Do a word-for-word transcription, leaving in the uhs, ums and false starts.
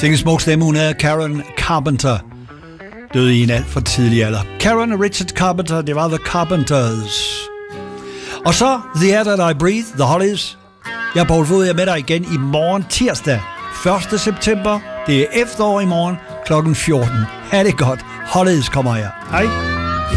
Sikke smuk stemme, hun er Karen Carpenter. Døde i en alt for tidlig alder. Karen og Richard Carpenter, det var The Carpenters. Og så The Air That I Breathe, The Hollies. Jeg er Poul Fod, jeg er med dig igen i morgen tirsdag, første september. Det er efterår i morgen klokken fjorten. Ha' det godt. Hollies kommer her. Hej.